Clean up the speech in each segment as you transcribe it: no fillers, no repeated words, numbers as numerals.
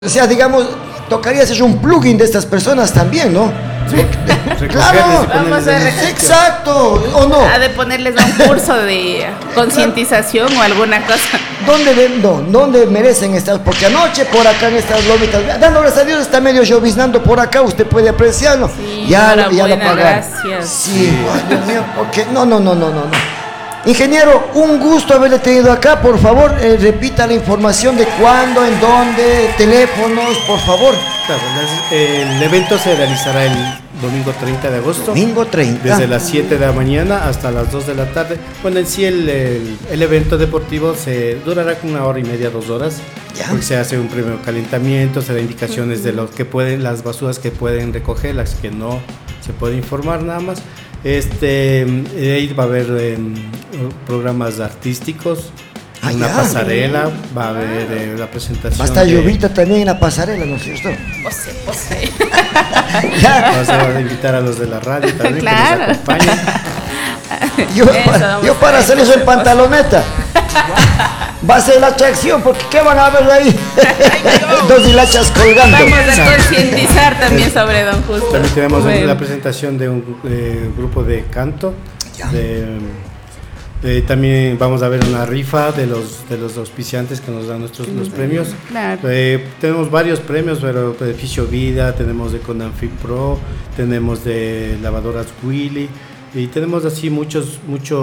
O sea, digamos, tocaría hacer un plugin de estas personas también, ¿no? Sí. Claro, vamos a exacto, ¿o no? Ha de ponerles a un curso de concientización o alguna cosa. ¿Dónde merecen estar? Porque anoche por acá en estas lomitas, dando gracias a Dios, está medio lloviznando por acá, usted puede apreciarlo. Sí, ya lo pagaron. gracias. Sí, ay, Dios mío, porque no. Ingeniero, un gusto haberle tenido acá. Por favor, repita la información de cuándo, en dónde, teléfonos, por favor. Claro, el evento se realizará el domingo 30 de agosto. Domingo 30. Desde las 7 de la mañana hasta las 2 de la tarde. Bueno, en sí el evento deportivo se durará con 1 hora y media, 2 horas. Ya. Porque se hace un primer calentamiento, se da indicaciones de los que pueden, las basuras que pueden recoger, las que no se puede informar nada más. Ahí va a haber programas artísticos, una pasarela, va a haber la presentación. Va a estar llovita también en la pasarela, ¿no es cierto? Posee. Vamos a invitar a los de la radio también, Claro. que nos acompañen. Yo para hacer eso en pantaloneta. Va a ser la atracción, porque ¿qué van a ver ahí? Dos hilachas colgando. Vamos a concientizar también sobre Don Justo. También tenemos Bueno. la presentación de un grupo de canto. Ya. También vamos a ver una rifa de los auspiciantes que nos dan los premios. Claro. Tenemos varios premios, pero Beneficio Vida, tenemos de Conanfi Pro, tenemos de Lavadoras Willy, y tenemos así muchos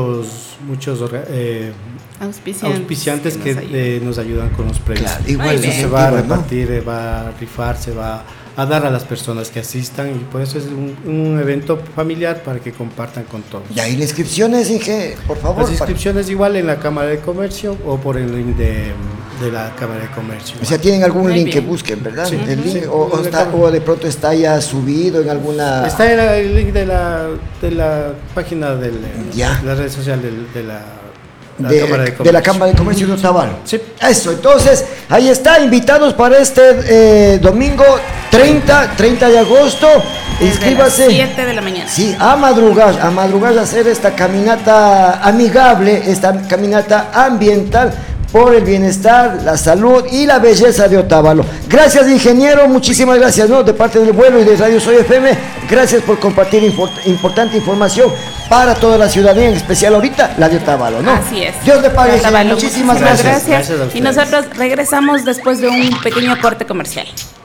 auspiciantes que nos ayudan con los premios. Claro, igual eso bien. se va a ¿no? repartir, va a rifar, se va a dar a las personas que asistan, y por eso es un evento familiar para que compartan con todos. Y ahí la inscripción es, Inge, por favor. Las inscripciones igual en la Cámara de Comercio o por el link de la Cámara de Comercio. O sea, tienen algún Muy link bien. que busquen, ¿verdad? Sí. El link, Sí. o de pronto está ya subido en alguna... Está en el link de la página de Ya. la red social de la Cámara de Comercio. de la Cámara de Comercio de Otavalo. Sí. Eso, entonces, ahí está, invitados para este domingo 30 de agosto. Inscríbase. Desde las 7 de la mañana. Sí, a madrugar a hacer esta caminata amigable, esta caminata ambiental por el bienestar, la salud y la belleza de Otavalo. Gracias, ingeniero, muchísimas gracias, ¿no? De parte del vuelo y de Radio Soy FM, gracias por compartir importante información para toda la ciudadanía, en especial ahorita la de Otavalo, ¿no? Así es. Dios le pague, Otavalo, muchísimas muchísimas gracias. Gracias a Y ustedes. nosotros regresamos después de un pequeño corte comercial.